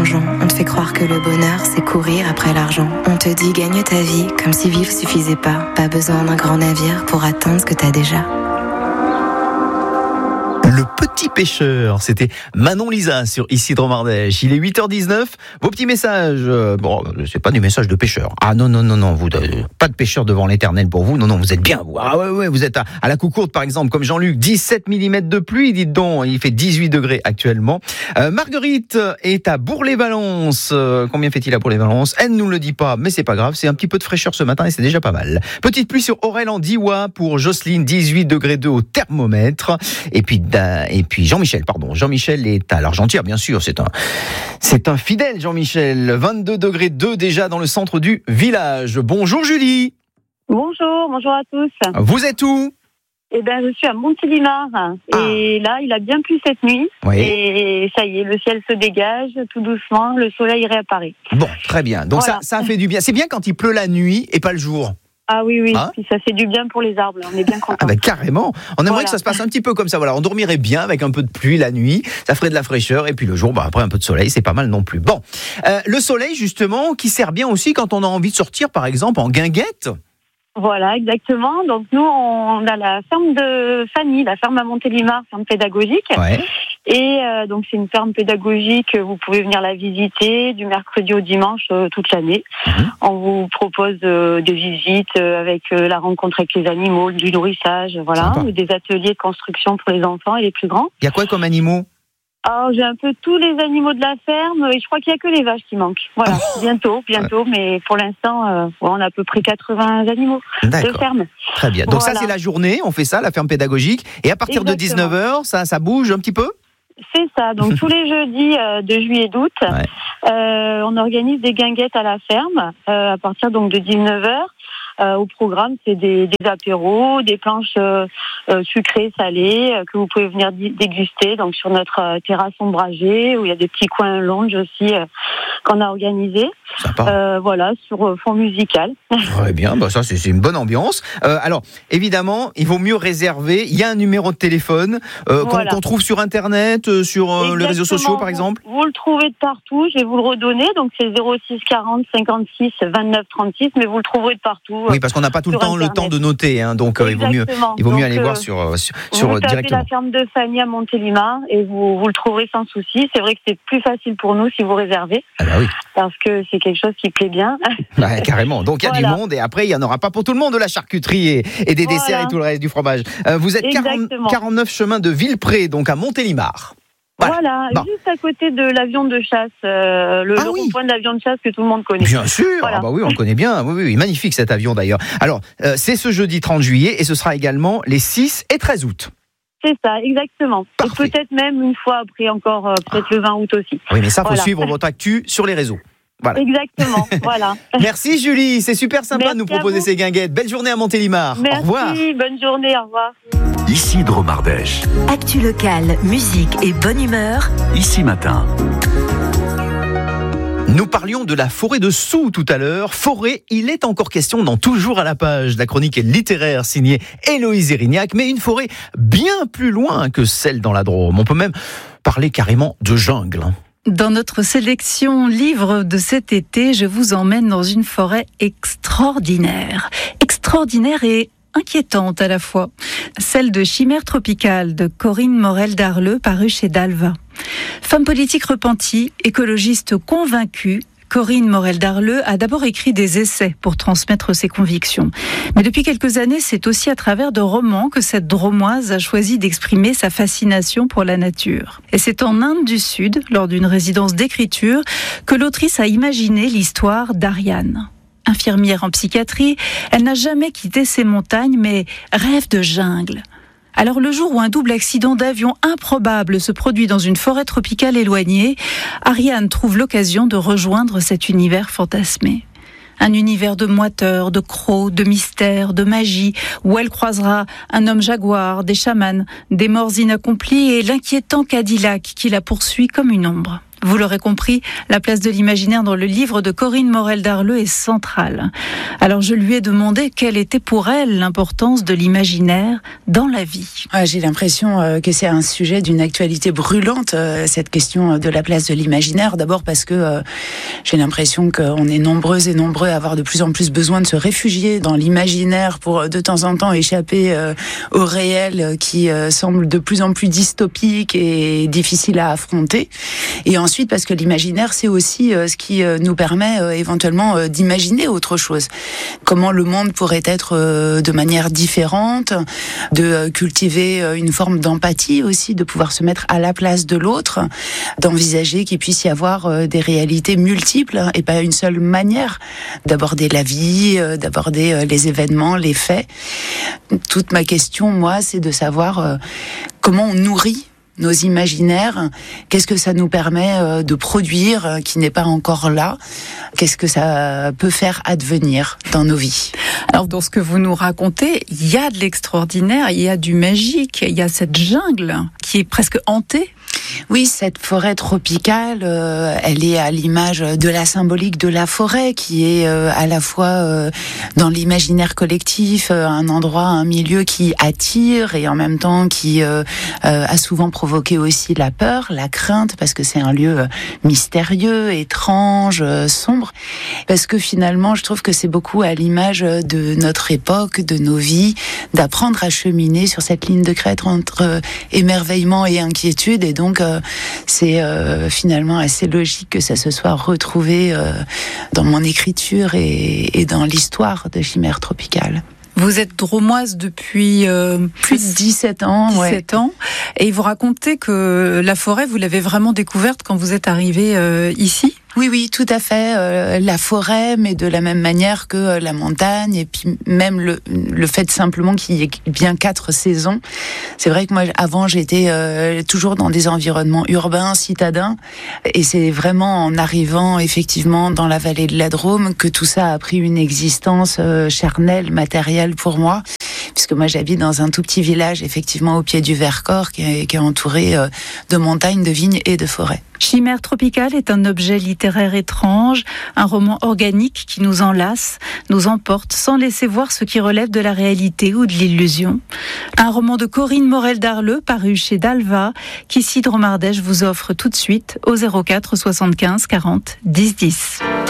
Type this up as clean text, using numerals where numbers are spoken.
plongeon. On te fait croire que le bonheur, c'est courir après l'argent. On te dit gagne ta vie, comme si vivre suffisait pas. Pas besoin d'un grand navire pour atteindre ce que t'as déjà. Le petit pêcheur, c'était Manon Lisa sur Isidro Mardèche. Il est 8h19. Vos petits messages. Bon, c'est pas des messages de pêcheurs. Ah non, vous pas de pêcheur devant l'éternel pour vous. Non, vous êtes bien, vous. Ah ouais, vous êtes à la Coucourte, par exemple, comme Jean-Luc. 17 mm de pluie, dites donc. Il fait 18 degrés actuellement. Marguerite est à Bourg-les-Valences. Combien fait-il à Bourg-les-Valences? Elle ne nous le dit pas, mais c'est pas grave. C'est un petit peu de fraîcheur ce matin et c'est déjà pas mal. Petite pluie sur Aurel en Diois pour Jocelyne, 18 degrés 2 au thermomètre. Et puis Jean-Michel est à l'Argentière, bien sûr, c'est un fidèle Jean-Michel, 22 degrés 2 déjà dans le centre du village. Bonjour Julie. Bonjour à tous. Vous êtes où? Eh ben, je suis à Montélimar et là, il a bien plu cette nuit. Oui. Et ça y est, le ciel se dégage tout doucement, le soleil réapparaît. Bon, très bien. Donc voilà. ça fait du bien. C'est bien quand il pleut la nuit et pas le jour. Ah oui, Hein? puis ça fait du bien pour les arbres, on est bien contents. Ah ben carrément. On aimerait Voilà. que ça se passe un petit peu comme ça. Voilà, on dormirait bien avec un peu de pluie la nuit, ça ferait de la fraîcheur et puis le jour, après un peu de soleil, c'est pas mal non plus. Bon, le soleil justement qui sert bien aussi quand on a envie de sortir, par exemple en guinguette. Voilà, exactement. Donc nous, on a la ferme de Fanny, la ferme à Montélimar, ferme pédagogique. Ouais. Et donc c'est une ferme pédagogique, vous pouvez venir la visiter du mercredi au dimanche toute l'année. On vous propose des visites avec la rencontre avec les animaux, du nourrissage, voilà, des ateliers de construction pour les enfants et les plus grands. Il y a quoi comme animaux? Alors j'ai un peu tous les animaux de la ferme et je crois qu'il y a que les vaches qui manquent. Voilà, bientôt, mais pour l'instant on a à peu près 80 animaux de ferme. Très bien. Donc voilà. Ça c'est la journée, on fait ça, la ferme pédagogique. Et à partir Exactement. de 19h, ça bouge un petit peu? C'est ça, donc tous les jeudis de juillet et d'août, on organise des guinguettes à la ferme à partir donc de 19h. Au programme, c'est des apéros, des planches sucrées, salées, que vous pouvez venir déguster donc sur notre terrasse ombragée, où il y a des petits coins lounge aussi qu'on a organisés. Voilà, sur fond musical. Très bien, ça c'est une bonne ambiance. Alors, évidemment, il vaut mieux réserver. Il y a un numéro de téléphone qu'on trouve sur Internet, sur les réseaux sociaux par exemple. Vous le trouvez de partout, je vais vous le redonner, donc c'est 06 40 56 29 36, mais vous le trouverez de partout. Oui, parce qu'on n'a pas tout le temps de noter, hein, donc il vaut mieux aller voir sur vous tapez directement. La ferme de Fanny à Montélimar et vous le trouverez sans souci. C'est vrai que c'est plus facile pour nous si vous réservez, oui. Parce que c'est quelque chose qui plaît bien. Carrément. Donc il y a du monde et après il n'y en aura pas pour tout le monde, de la charcuterie et des desserts et tout le reste du fromage. Vous êtes 49 chemin de Villepré, donc à Montélimar. Voilà, juste à côté de l'avion de chasse, le rond-point de l'avion de chasse que tout le monde connaît. Bien sûr, oui, on le connaît bien. Oui, magnifique cet avion d'ailleurs. Alors, c'est ce jeudi 30 juillet et ce sera également les 6 et 13 août. C'est ça, exactement. Parfait. Et peut-être même une fois après encore, peut-être le 20 août aussi. Oui, mais ça, faut suivre votre actu sur les réseaux. Voilà. Exactement, voilà. Merci Julie, c'est super sympa de nous proposer ces guinguettes. Belle journée à Montélimar. Merci, au revoir. Bonne journée, au revoir. Isidro Mardèche. Actu locale, musique et bonne humeur. Ici Matin. Nous parlions de la forêt de Soult tout à l'heure. Forêt, il est encore question dans Toujours à la page. La chronique littéraire signée Héloïse Erignac, mais une forêt bien plus loin que celle dans la Drôme. On peut même parler carrément de jungle. Dans notre sélection livre de cet été, je vous emmène dans une forêt extraordinaire. Extraordinaire et inquiétante à la fois. Celle de Chimère tropicale de Corinne Morel-Darleux, parue chez Dalva. Femme politique repentie, écologiste convaincue, Corinne Morel-Darleux a d'abord écrit des essais pour transmettre ses convictions. Mais depuis quelques années, c'est aussi à travers de romans que cette Dromoise a choisi d'exprimer sa fascination pour la nature. Et c'est en Inde du Sud, lors d'une résidence d'écriture, que l'autrice a imaginé l'histoire d'Ariane. Infirmière en psychiatrie, elle n'a jamais quitté ses montagnes, mais rêve de jungle. Alors le jour où un double accident d'avion improbable se produit dans une forêt tropicale éloignée, Ariane trouve l'occasion de rejoindre cet univers fantasmé. Un univers de moiteurs, de crocs, de mystères, de magie, où elle croisera un homme jaguar, des chamans, des morts inaccomplies et l'inquiétant Cadillac qui la poursuit comme une ombre. Vous l'aurez compris, la place de l'imaginaire dans le livre de Corinne Morel-Darleux est centrale. Alors je lui ai demandé quelle était pour elle l'importance de l'imaginaire dans la vie. J'ai l'impression que c'est un sujet d'une actualité brûlante, cette question de la place de l'imaginaire. D'abord parce que j'ai l'impression qu'on est nombreuses et nombreux à avoir de plus en plus besoin de se réfugier dans l'imaginaire pour de temps en temps échapper au réel qui semble de plus en plus dystopique et difficile à affronter. Et ensuite parce que l'imaginaire c'est aussi ce qui nous permet éventuellement d'imaginer autre chose. Comment le monde pourrait être de manière différente, de cultiver une forme d'empathie aussi, de pouvoir se mettre à la place de l'autre, d'envisager qu'il puisse y avoir des réalités multiples et pas une seule manière d'aborder la vie, d'aborder les événements, les faits. Toute ma question, moi, c'est de savoir comment on nourrit nos imaginaires, qu'est-ce que ça nous permet de produire qui n'est pas encore là, qu'est-ce que ça peut faire advenir dans nos vies. Alors dans ce que vous nous racontez, il y a de l'extraordinaire, il y a du magique, il y a cette jungle qui est presque hantée. Oui, cette forêt tropicale, elle est à l'image de la symbolique de la forêt, qui est à la fois dans l'imaginaire collectif, un endroit, un milieu qui attire et en même temps qui a souvent provoqué aussi la peur, la crainte, parce que c'est un lieu mystérieux, étrange, sombre. Parce que finalement, je trouve que c'est beaucoup à l'image de notre époque, de nos vies, d'apprendre à cheminer sur cette ligne de crête entre émerveillement et inquiétude. Et donc, c'est finalement assez logique que ça se soit retrouvé dans mon écriture et dans l'histoire de Chimère tropicale. Vous êtes dromoise depuis plus de 17 ans. 17 ans. Et vous racontez que la forêt, vous l'avez vraiment découverte quand vous êtes arrivée ici ? Oui, tout à fait. La forêt, mais de la même manière que la montagne, et puis même le fait simplement qu'il y ait bien 4 saisons. C'est vrai que moi, avant, j'étais toujours dans des environnements urbains, citadins, et c'est vraiment en arrivant effectivement dans la vallée de la Drôme que tout ça a pris une existence charnelle, matérielle pour moi. Puisque moi j'habite dans un tout petit village, effectivement au pied du Vercors, qui est entouré de montagnes, de vignes et de forêts. Chimère tropicale est un objet littéraire étrange, un roman organique qui nous enlace, nous emporte sans laisser voir ce qui relève de la réalité ou de l'illusion. Un roman de Corinne Morel-Darleux paru chez Dalva, qu'Ici Dromardèche vous offre tout de suite au 04 75 40 10 10.